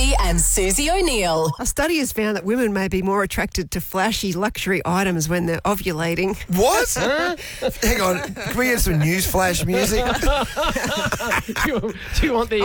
Maddie and Susie O'Neill. A study has found that women may be more attracted to flashy luxury items when they're ovulating. What? Hang on. Can we get some news flash music? Do you want the...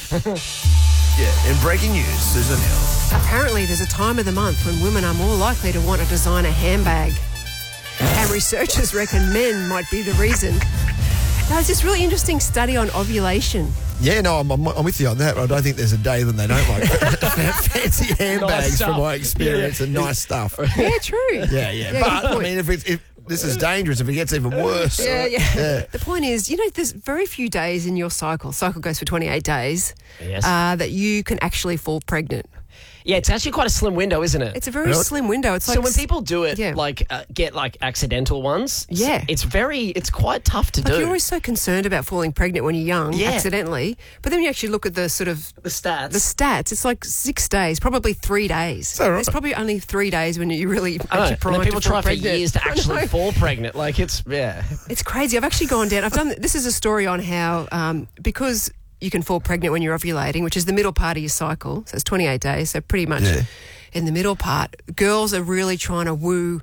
Yeah, in breaking news, Susan Hill. Apparently, there's a time of the month when women are more likely to want to design a handbag. And researchers reckon men might be the reason. Now, it's this really interesting study on ovulation. Yeah, no, I'm with you on that. I don't think there's a day when they don't like fancy handbags, stuff. from my experience, and nice stuff. Yeah, true. Yeah. But, I mean, if this is dangerous if it gets even worse. Yeah. The point is, there's very few days in your cycle. Cycle goes for 28 days. Yes. That you can actually fall pregnant. Yeah, it's actually quite a slim window, isn't it? It's a very slim window. It's like so when people do it, yeah. get accidental ones, Yeah. it's quite tough to do. You're always so concerned about falling pregnant when you're young, accidentally. But then you actually look at the sort of the stats. The stats, it's like 6 days, probably 3 days. So right. It's probably only 3 days when you really I know. actually And primed then people to fall try for pregnant. years to actually fall pregnant. It's crazy. I've actually gone down. This is a story on how because you can fall pregnant when you're ovulating, which is the middle part of your cycle. So it's 28 days. So pretty much in the middle part, girls are really trying to woo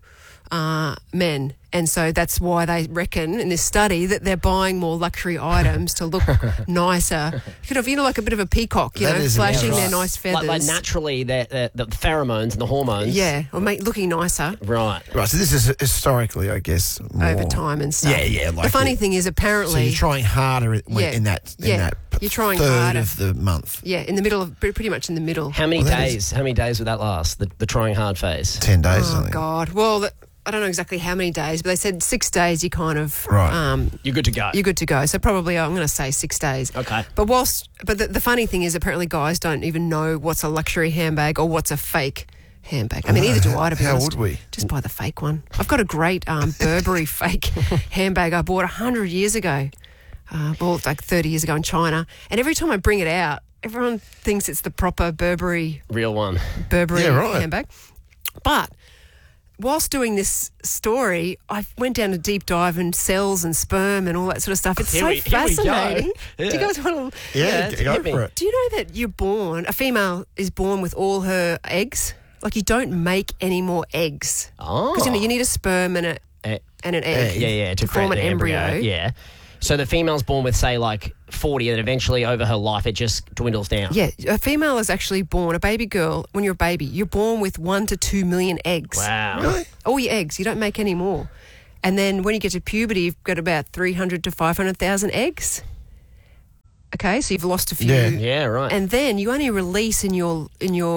men. And so that's why they reckon in this study that they're buying more luxury items to look nicer. Kind of, like a bit of a peacock, flashing their nice feathers. Like naturally, the pheromones and the hormones. Yeah, or looking nicer. Right. Right, so this is historically, I guess, more. Over time and stuff. Yeah. The funny thing is, apparently... So you're trying harder in that you're trying third harder. of the month. Yeah, in the middle of, pretty much in the middle. How many days? How many days would that last? The trying hard phase. 10 days, I Oh, think. God. Well, I don't know exactly how many days, but they said 6 days you kind of... Right. You're good to go. You're good to go. So probably I'm going to say 6 days. Okay. But the funny thing is apparently guys don't even know what's a luxury handbag or what's a fake handbag. I mean, either do I, to be How honest. would we? Just buy the fake one. I've got a great Burberry fake handbag I bought 100 years ago. Bought like 30 years ago in China. And every time I bring it out, everyone thinks it's the proper Burberry Real one. handbag. But whilst doing this story, I went down a deep dive in cells and sperm and all that sort of stuff. It's Here we fascinating. go. Do you guys want to... Yeah, it's go heavy. for it. Do you know that a female is born with all her eggs? Like you don't make any more eggs. Oh. Because you need a sperm and an egg. Yeah, to form create an the embryo. Yeah. So the female's born with, say, like 40, and eventually over her life it just dwindles down. Yeah, a female is actually born, a baby girl, when you're a baby, you're born with 1 to 2 million eggs. Wow. Really? All your eggs, you don't make any more. And then when you get to puberty, you've got about 300 to 500,000 eggs. Okay, so you've lost a few. Yeah, right. And then you only release in your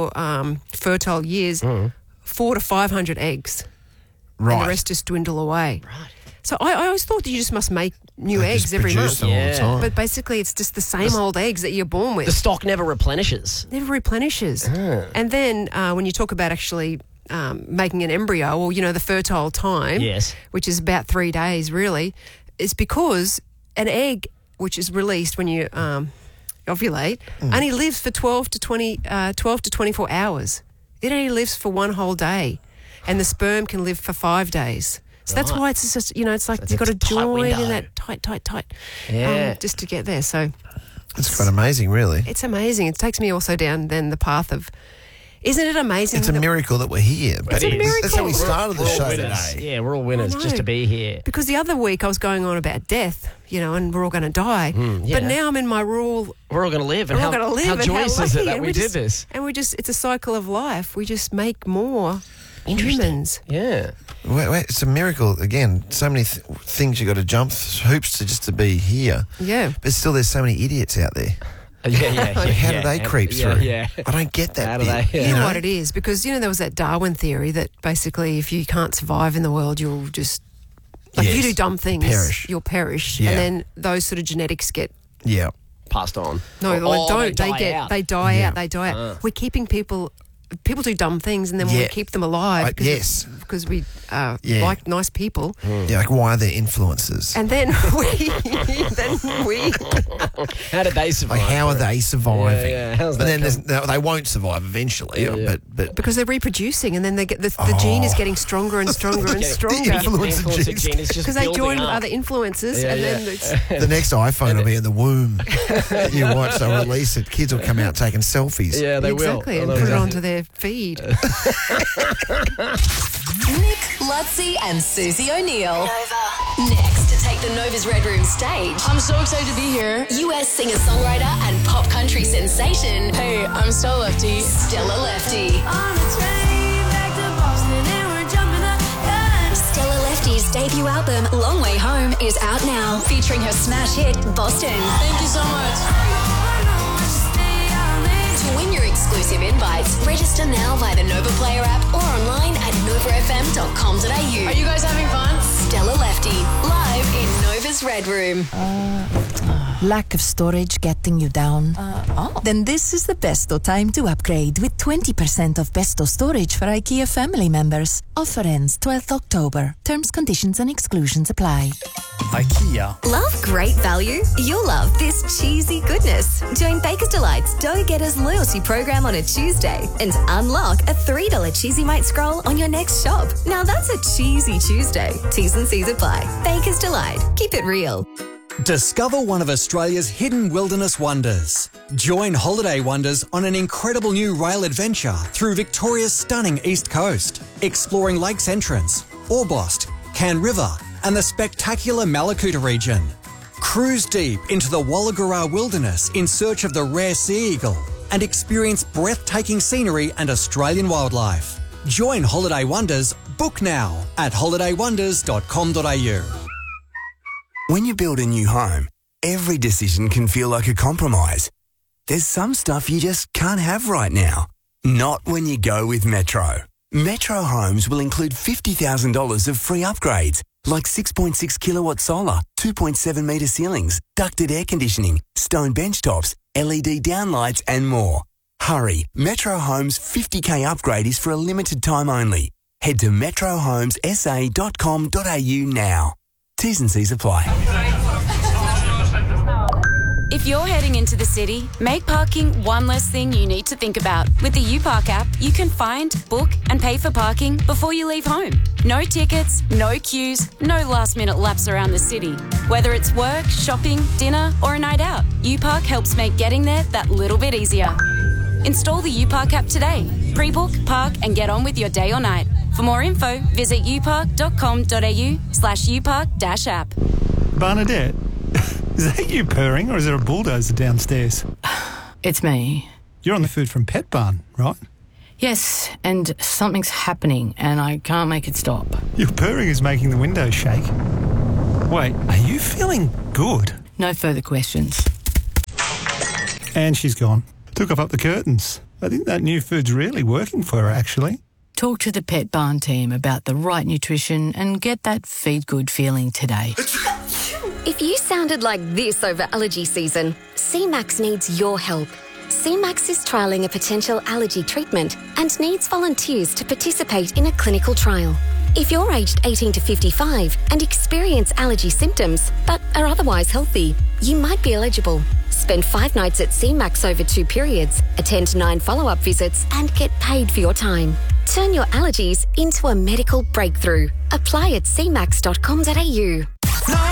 fertile years 400 to 500 eggs. Right. And the rest just dwindle away. Right. So I always thought that you just must make new They eggs just every produce month. them all the time. But basically it's just the same old eggs that you're born with. The stock never replenishes. Never replenishes. And then when you talk about actually making an embryo, or, the fertile time, Yes. which is about 3 days really, is because an egg, which is released when you ovulate, only lives for 12 to 24 hours. It only lives for one whole day. And the sperm can live for 5 days. So that's why it's just, it's like it's you've got a to tight join window. in that tight, Yeah. just to get there. So It's quite amazing, really. it's amazing. It takes me also down then the path of, isn't it amazing? It's a that- miracle that we're here. It's a miracle. That's how we started the We're all show winners. today. Yeah, we're all winners I know. just to be here. Because the other week I was going on about death, and we're all going to die. yeah. But now I'm in my rule. We're all going to live. And We're all going to live. how and joyous how is it lucky. that And we did just- this? And it's a cycle of life. We just make more humans. Yeah. Wait, it's a miracle. Again, so many things you got to jump hoops to be here. Yeah. But still, there's so many idiots out there. Yeah. How do they creep through? Yeah. I don't get that How do bit. they- You know what it is? Because, there was that Darwin theory that basically if you can't survive in the world, you'll just... Like if you Yes. do dumb things, Perish. you'll perish. Yeah. And then those sort of genetics get... Yeah. Passed on. No, Or they don't. die out. They die Yeah. out. They die out. We're keeping people people do dumb things and then we keep them alive. Because we like nice people. Yeah, like why are they influencers? And then we... How did they survive? Like, how are they surviving? Yeah. How's but that then they won't survive eventually. But because they're reproducing, and then they get the gene is getting stronger and stronger and stronger. Influencer gene is just because they join with up. other influencers, and then it's... The next iPhone will be in the womb. You watch, they'll release it. Kids will come out taking selfies. Yeah, they will. Exactly, and put it onto their feed. Nick, Lutzi, and Susie O'Neill. Nova. Next to take the Nova's Red Room stage. I'm so excited to be here. US singer-songwriter and pop country sensation. Hey, I'm Stella Lefty. Stella Lefty. On the train back to Boston and we're jumping the gun. Stella Lefty's debut album, Long Way Home, is out now, featuring her smash hit, Boston. Thank you so much. To win your exclusive invites, register now via the Nova Player app or online at novafm.com.au. Are you guys having fun? Stella Lefty, live in Nova's Red Room. Lack of storage getting you down? Then this is the best time to upgrade with 20% off Besto storage for IKEA family members. Offer ends 12th October. Terms, conditions and exclusions apply. IKEA. Love great value? You'll love this cheesy goodness. Join Baker's Delight's Dough Getters loyalty program on a Tuesday and unlock a $3 Cheesy Mite scroll on your next shop. Now that's a cheesy Tuesday. T's and C's apply. Baker's Delight. Keep it real. Discover one of Australia's hidden wilderness wonders. Join Holiday Wonders on an incredible new rail adventure through Victoria's stunning east coast, exploring Lakes Entrance, Orbost, Can River, and the spectacular Malakuta region. Cruise deep into the Wollagara wilderness in search of the rare sea eagle and experience breathtaking scenery and Australian wildlife. Join Holiday Wonders. Book now at holidaywonders.com.au. When you build a new home, every decision can feel like a compromise. There's some stuff you just can't have right now. Not when you go with Metro. Metro Homes will include $50,000 of free upgrades, like 6.6 kilowatt solar, 2.7 metre ceilings, ducted air conditioning, stone bench tops, LED downlights and more. Hurry, Metro Homes 50k upgrade is for a limited time only. Head to metrohomesa.com.au now. T's and C's apply. If you're heading into the city, make parking one less thing you need to think about. With the UPark app, you can find, book and pay for parking before you leave home. No tickets, no queues, no last-minute laps around the city. Whether it's work, shopping, dinner or a night out, UPark helps make getting there that little bit easier. Install the UPark app today. Pre-book, park and get on with your day or night. For more info, visit upark.com.au/upark-app. Bernadette, is that you purring or is there a bulldozer downstairs? It's me. You're on the food from Pet Barn, right? Yes, and something's happening and I can't make it stop. Your purring is making the windows shake. Wait, are you feeling good? No further questions. And she's gone. Took up the curtains. I think that new food's really working for her, actually. Talk to the Pet Barn team about the right nutrition and get that feed good feeling today. If you sounded like this over allergy season, CMAX needs your help. CMAX is trialling a potential allergy treatment and needs volunteers to participate in a clinical trial. If you're aged 18 to 55 and experience allergy symptoms but are otherwise healthy, you might be eligible. Spend 5 nights at CMAX over 2 periods, attend 9 follow-up visits and get paid for your time. Turn your allergies into a medical breakthrough. Apply at cmax.com.au.